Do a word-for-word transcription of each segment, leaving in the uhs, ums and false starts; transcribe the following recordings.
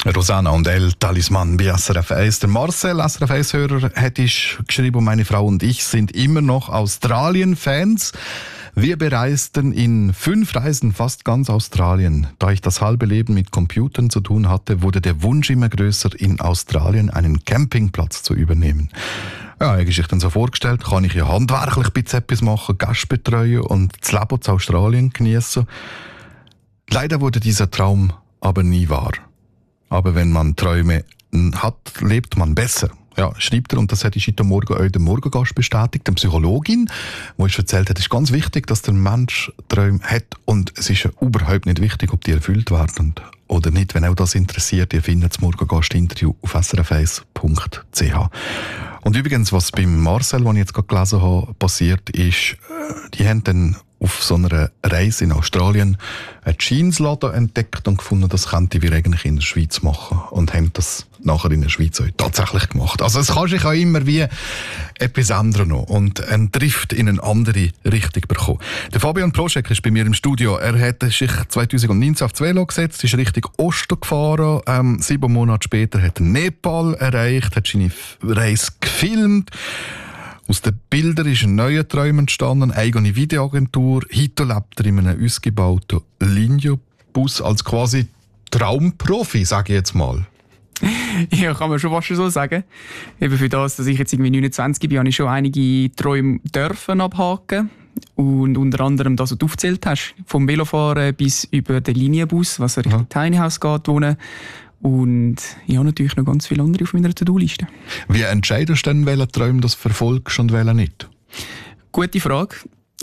Rosanna und El Talisman bei S R F eins. Der Marcel, S R F eins-Hörer, hat geschrieben, meine Frau und ich sind immer noch Australien-Fans. Wir bereisten in fünf Reisen fast ganz Australien. Da ich das halbe Leben mit Computern zu tun hatte, wurde der Wunsch immer größer, in Australien einen Campingplatz zu übernehmen. Ja, eigentlich sich dann so vorgestellt, kann ich ja handwerklich ein bisschen etwas machen, Gäste betreuen und das Leben in Australien genießen. Leider wurde dieser Traum aber nie wahr. Aber wenn man Träume hat, lebt man besser. Ja, schreibt er, und das hat ich heute Morgen auch dem Morgengast bestätigt, der Psychologin, die uns erzählt hat, es ist ganz wichtig, dass der Mensch Träume hat, und es ist ja überhaupt nicht wichtig, ob die erfüllt werden oder nicht. Wenn auch das interessiert, ihr findet das Morgengast-Interview auf s r f eins punkt c h. Und übrigens, was beim Marcel, den ich jetzt gerade gelesen habe, passiert ist, die haben dann auf so einer Reise in Australien einen Jeansladen entdeckt und gefunden, das könnten wir eigentlich in der Schweiz machen, und haben das nachher in der Schweiz auch tatsächlich gemacht. Also es kann sich auch immer wie etwas ändern noch und einen Drift in eine andere Richtung bekommen. Der Fabian Proschek ist bei mir im Studio. Er hat sich zwanzig neunzehn auf das Velo gesetzt, ist Richtung Osten gefahren. Ähm, sieben Monate später hat er Nepal erreicht, hat seine Reise gefilmt. Aus den Bildern ist ein neuer Traum entstanden, eine eigene Videoagentur. Heute lebt er in einem ausgebauten Linio-Bus als quasi Traumprofi, sage ich jetzt mal. Ja, kann man schon fast so sagen. Eben für das, dass ich jetzt irgendwie neunundzwanzig bin, habe ich schon einige Träume dürfen abhaken. Und unter anderem das, was du aufgezählt hast. Vom Velofahren bis über den Linienbus, was Richtung ja. Tiny House geht, wohnen. Und ich habe natürlich noch ganz viele andere auf meiner To-Do-Liste. Wie entscheidest du denn, welche Träume du verfolgst und welche nicht? Gute Frage.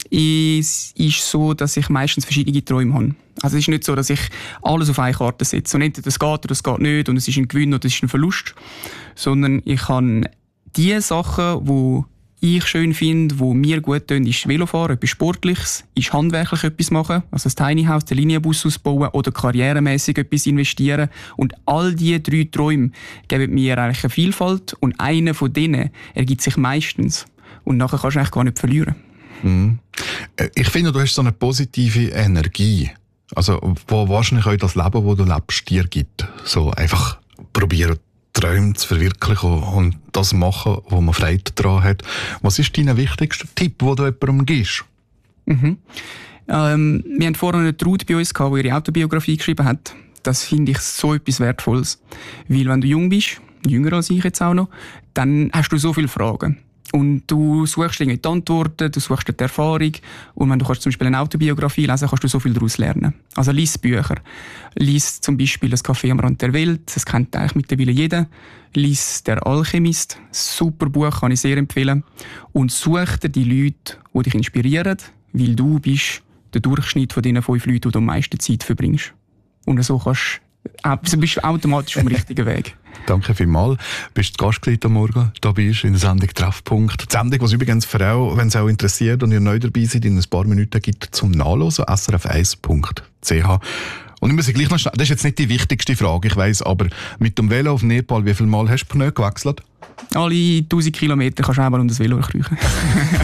Es ist so, dass ich meistens verschiedene Träume habe. Also es ist nicht so, dass ich alles auf eine Karte setze. Und entweder das geht oder das geht nicht, und es ist ein Gewinn oder es ist ein Verlust. Sondern ich habe die Sachen, die ich schön finde, die mir gut tun, ist Velofahren, etwas Sportliches, ist handwerklich etwas machen, also das Tiny House, den Linienbus ausbauen oder karrieremäßig etwas investieren. Und all diese drei Träume geben mir eigentlich eine Vielfalt, und einer von denen ergibt sich meistens. Und nachher kannst du eigentlich gar nicht verlieren. Mhm. Ich finde, du hast so eine positive Energie, also wo wahrscheinlich auch das Leben, das du lebst, dir gibt. So einfach probieren, Träume zu verwirklichen und das machen, wo man Freude daran hat. Was ist dein wichtigster Tipp, den du jemandem gibst? Mhm. Ähm, wir hatten vorhin eine Trude bei uns, die ihre Autobiografie geschrieben hat. Das finde ich so etwas Wertvolles. Weil wenn du jung bist, jünger als ich jetzt auch noch, dann hast du so viele Fragen. Und du suchst irgendwie die Antworten, du suchst die Erfahrung. Und wenn du kannst zum Beispiel eine Autobiografie lesen, kannst du so viel daraus lernen. Also lies Bücher. Lies zum Beispiel «Das Café am Rand der Welt». Das kennt eigentlich mittlerweile jeder. Lies «Der Alchemist». Super Buch, kann ich sehr empfehlen. Und such dir die Leute, die dich inspirieren, weil du bist der Durchschnitt von diesen fünf Leuten, die du am meisten Zeit verbringst. Und so kannst du bist du automatisch auf dem richtigen Weg. Danke vielmals. Du bist Gast heute Morgen. Da bist du in der Sendung «Treffpunkt». Die Sendung, die es übrigens für auch, wenn es auch interessiert und ihr neu dabei seid, in ein paar Minuten gibt zum Nachlesen, s r f eins punkt c h. Und ich muss gleich noch schnell, das ist jetzt nicht die wichtigste Frage, ich weiss, aber mit dem Velo auf Nepal, wie viel Mal hast du Pneu gewechselt? Alle tausend Kilometer kannst du einmal um das Velo kriechen.